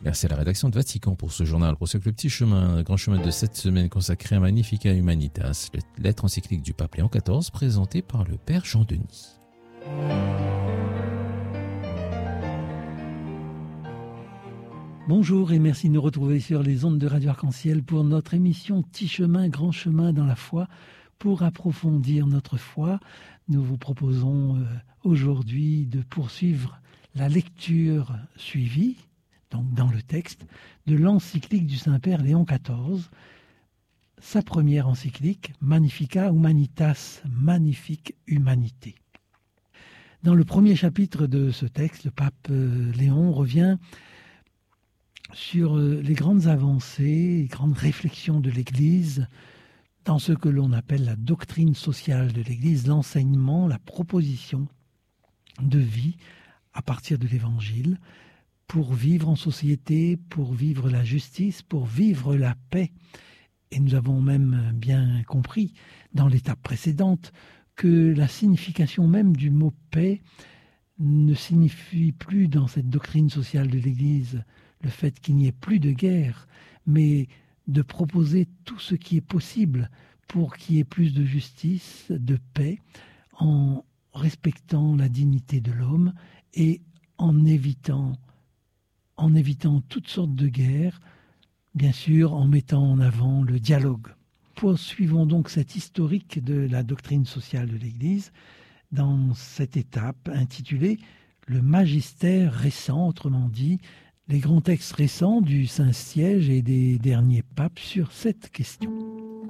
Merci à la rédaction de Vatican pour ce journal. Pour ce que le petit chemin, grand chemin de cette semaine consacré à Magnificat Humanitas, lettre encyclique du pape Léon XIV présentée par le père Jean Denis. Bonjour et merci de nous retrouver sur les ondes de Radio Arc-en-Ciel pour notre émission Petit chemin, grand chemin dans la foi. Pour approfondir notre foi, nous vous proposons aujourd'hui de poursuivre la lecture suivie, donc dans le texte, de l'encyclique du Saint-Père Léon XIV, sa première encyclique, Magnificat Humanitas, magnifique humanité. Dans le premier chapitre de ce texte, le pape Léon revient sur les grandes avancées, les grandes réflexions de l'Église dans ce que l'on appelle la doctrine sociale de l'Église, l'enseignement, la proposition de vie à partir de l'Évangile pour vivre en société, pour vivre la justice, pour vivre la paix. Et nous avons même bien compris dans l'étape précédente que la signification même du mot paix ne signifie plus dans cette doctrine sociale de l'Église le fait qu'il n'y ait plus de guerre, mais de proposer tout ce qui est possible pour qu'il y ait plus de justice, de paix, en respectant la dignité de l'homme et en évitant toutes sortes de guerres, bien sûr en mettant en avant le dialogue. Poursuivons donc cette historique de la doctrine sociale de l'Église dans cette étape intitulée « Le magistère récent », autrement dit, les grands textes récents du Saint-Siège et des derniers papes sur cette question.